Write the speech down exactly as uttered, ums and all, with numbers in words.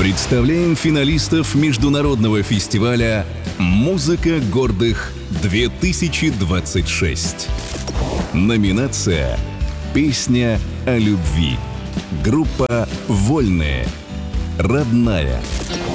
Представляем финалистов международного фестиваля «Музыка гордых-две тысячи двадцать шесть». Номинация «Песня о любви». Группа «Вольные». Родная.